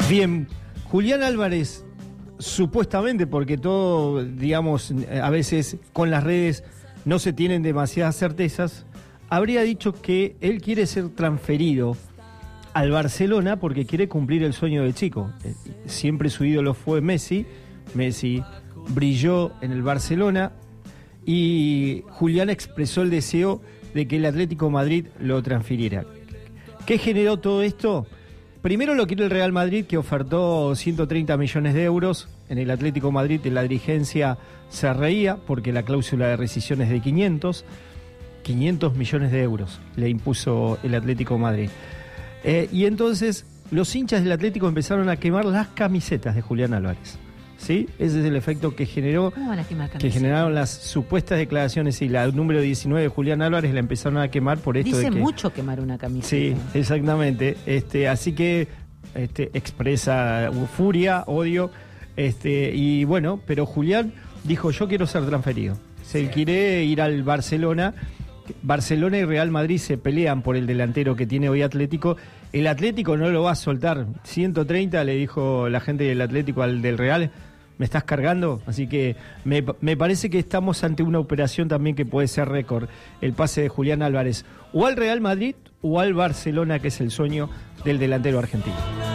Bien, Julián Álvarez, supuestamente, porque todo, digamos, a veces con las redes no se tienen demasiadas certezas, habría dicho que él quiere ser transferido al Barcelona porque quiere cumplir el sueño del chico. Siempre su ídolo fue Messi. Messi brilló en el Barcelona y Julián expresó el deseo de que el Atlético de Madrid lo transfiriera. ¿Qué generó todo esto? Primero lo quiere el Real Madrid, que ofertó 130 millones de euros. En el Atlético de Madrid la dirigencia se reía porque la cláusula de rescisión es de 500 millones de euros le impuso el Atlético de Madrid. Y entonces los hinchas del Atlético empezaron a quemar las camisetas de Julián Álvarez. ¿Sí? Ese es el efecto que generó, ¿Cómo van a quemar camisetas? Que generaron las supuestas declaraciones, y la número 19 de Julián Álvarez la empezaron a quemar por esto. Dice de que, mucho quemar una camiseta. Sí, exactamente. Así que expresa furia, odio, y bueno, pero Julián dijo: yo quiero ser transferido. Se quiere ir al Barcelona. Barcelona y Real Madrid se pelean por el delantero que tiene hoy Atlético. El Atlético no lo va a soltar. 130 le dijo la gente del Atlético al del Real: me estás cargando. Así que me parece que estamos ante una operación también que puede ser récord, el pase de Julián Álvarez o al Real Madrid o al Barcelona, que es el sueño del delantero argentino.